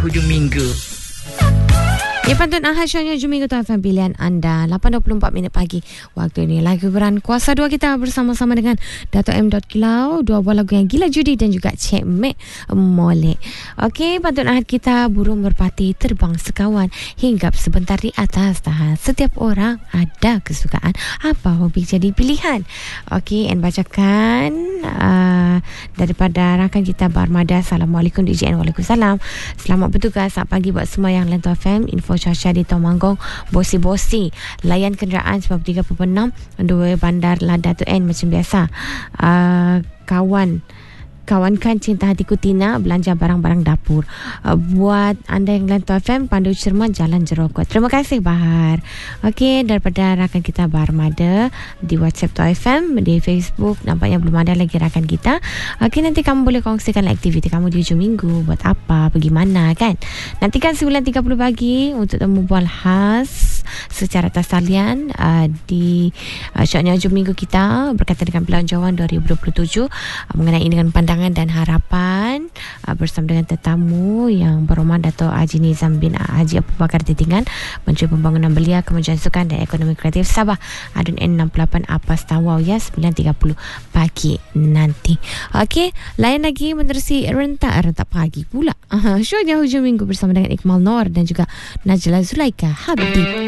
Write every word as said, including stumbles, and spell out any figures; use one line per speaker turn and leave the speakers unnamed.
hujung minggu.
Ya, pantun Ahad Syahnya hujung minggu tu F M pilihan anda. lapan dua puluh empat minit pagi waktu ini. Lagu beran kuasa dua kita bersama-sama dengan Dato' M. Kilau. Dua buah lagu yang gila judi dan juga Cik Mek Molek. Okey, pantun Ahad kita, burung merpati terbang sekawan, hinggap sebentar di atas tahan. Setiap orang ada kesukaan, apa hobi jadi pilihan. Okey, and bacakan uh, daripada rakan kita Barmada. Assalamualaikum D J N. Waalaikumsalam. Selamat bertugas. Selamat pagi buat semua yang Lento F M. Info cuaca di Tomanggong, bosi-bosi. Layan kenderaan sembilan puluh tiga perpuluhan enam dua Bandar Lada tu N macam biasa. Uh, kawan Kawankan cinta hatiku Tina, belanja barang-barang dapur. Uh, buat anda yang Lento F M, pandu cermat Jalan Jerokot. Terima kasih Bahar. Okey, daripada rakan kita Barmada di WhatsApp Tu F M, di Facebook nampaknya belum ada lagi rakan kita. Okey, nanti kamu boleh kongsikan aktiviti kamu di hujung minggu. Buat apa, pergi mana kan? Nantikan sembilan tiga puluh pagi untuk temu bual khas secara tasalian uh, di uh, syoknya hujung minggu kita berkaitan dengan Belanjawan dua ribu dua puluh tujuh uh, mengenai dengan pandangan dan harapan uh, bersama dengan tetamu yang berhormat Dato' Haji Nizam bin Haji Abu Bakar Titingan, Menteri Pembangunan Belia, Kemajuan Sukan dan Ekonomi Kreatif Sabah. Adun N enam puluh lapan Apas Tawau ya, sembilan tiga puluh pagi nanti. Okey, lain lagi menerusi rentak-rentak pagi pula. Uh, Syoknya hujung minggu bersama dengan Iqmal Noor dan juga Najla Zulaika Habib.